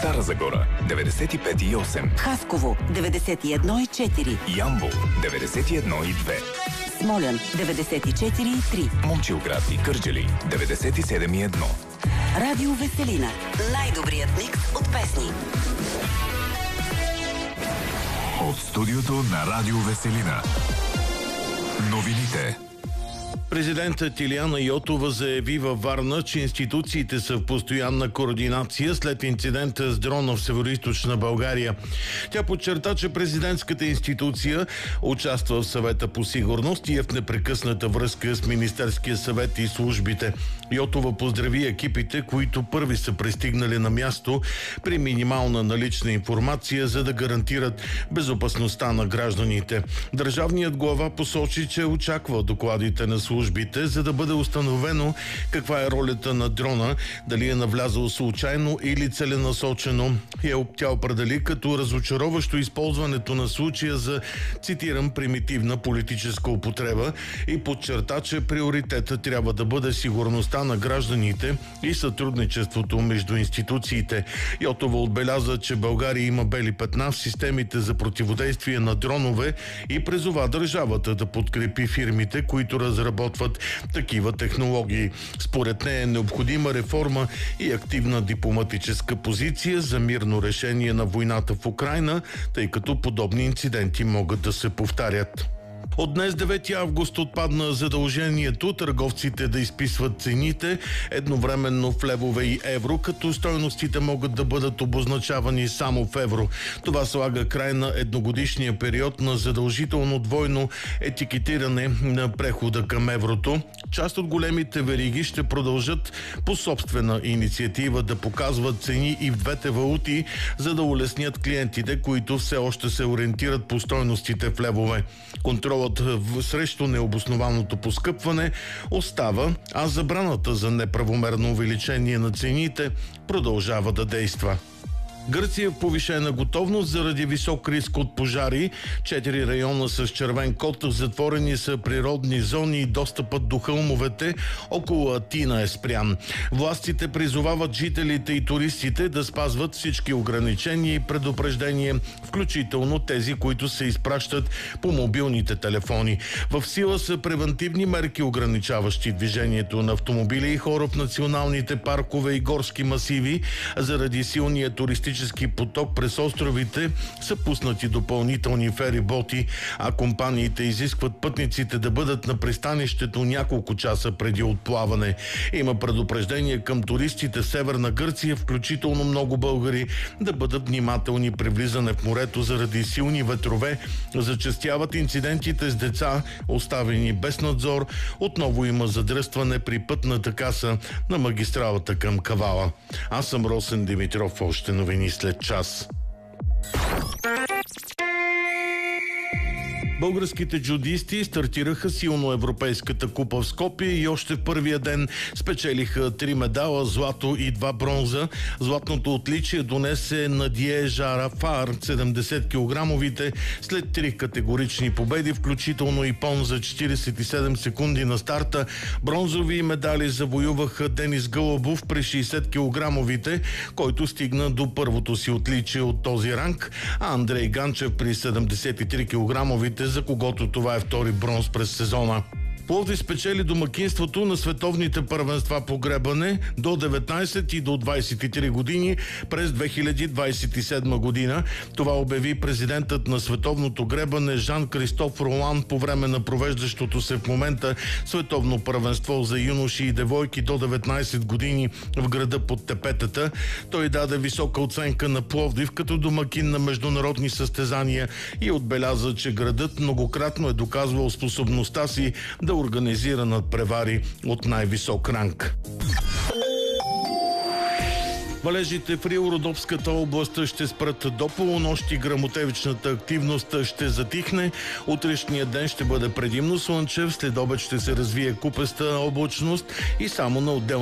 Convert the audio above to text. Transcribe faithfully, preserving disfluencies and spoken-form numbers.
Стара Загора деветдесет и пет и осем, Хасково деветдесет и едно и четири, Ямбол деветдесет и едно и две, Смолян деветдесет и четири и три, Момчилград и Кърджали деветдесет и седем и едно. Радио Веселина. Най-добрият микс от песни. От студиото на Радио Веселина. Новините. Президентът Илияна Йотова заяви във Варна, че институциите са в постоянна координация след инцидента с дрона в североизточна България. Тя подчерта, че президентската институция участва в съвета по сигурност и е в непрекъсната връзка с Министерския съвет и службите. Йотова поздрави екипите, които първи са пристигнали на място при минимална налична информация, за да гарантират безопасността на гражданите. Държавният глава посочи, че очаква докладите на службите, за да бъде установено каква е ролята на дрона, дали е навлязъл случайно или целенасочено. Тя определи като разочароващо използването на случая за, цитирам, примитивна политическа употреба и подчерта, че приоритета трябва да бъде сигурността на гражданите и сътрудничеството между институциите. Йотова отбеляза, че България има бели петна в системите за противодействие на дронове и призова държавата да подкрепи фирмите, които разработват такива технологии. Според нея е необходима реформа и активна дипломатическа позиция за мирно решение на войната в Украйна, тъй като подобни инциденти могат да се повтарят. От днес, девети август, отпадна задължението търговците да изписват цените едновременно в левове и евро, като стойностите могат да бъдат обозначавани само в евро. Това слага край на едногодишния период на задължително двойно етикетиране на прехода към еврото. Част от големите вериги ще продължат по собствена инициатива да показват цени и в двете валути, за да улеснят клиентите, които все още се ориентират по стойностите в левове. Контролът срещу необоснованото поскъпване остава, а забраната за неправомерно увеличение на цените продължава да действа. Гърция в повишена готовност заради висок риск от пожари. Четири района с червен код, затворени са природни зони и достъпът до хълмовете около Атина е спрян. Властите призовават жителите и туристите да спазват всички ограничения и предупреждения, включително тези, които се изпращат по мобилните телефони. В сила са превентивни мерки, ограничаващи движението на автомобили и хора в националните паркове и горски масиви. Заради силния туристически поток през островите са пуснати допълнителни фериботи, а компаниите изискват пътниците да бъдат на пристанището няколко часа преди отплаване. Има предупреждение към туристите в Северна Гърция, включително много българи, да бъдат внимателни при влизане в морето заради силни ветрове. Зачестяват инцидентите с деца, оставени без надзор. Отново има задръстване при пътната каса на магистралата към Кавала. Аз съм Росен Димитров. Още новини след час. Българските джудисти стартираха силно Европейската купа в Скопие и още в първия ден спечелиха три медала, злато и два бронза. Златното отличие донесе Надие Жарафар, седемдесет килограмовите, след три категорични победи, включително и пон за четиридесет и седем секунди на старта. Бронзови медали завоюваха Денис Гълъбов при шейсет килограмовите, който стигна до първото си отличие от този ранг, а Андрей Ганчев при седемдесет и три килограмовите, за когото това е втори бронз през сезона. Пловдив спечели домакинството на световните първенства по гребане до деветнайсет и до двайсет и три години през две хиляди двайсет и седма година. Това обяви президентът на световното гребане Жан-Кристоф Ролан по време на провеждащото се в момента световно първенство за юноши и девойки до деветнайсет години в града под Тепетата. Той даде висока оценка на Пловдив като домакин на международни състезания и отбеляза, че градът многократно е доказвал способността си да организира надпревари от най-висок ранг. Валежите в Рио-Родопската област ще спрат до полунощ, гръмотевичната активност ще затихне. Утрешният ден ще бъде предимно слънчев, след обед ще се развие купеста облачност и само на отделни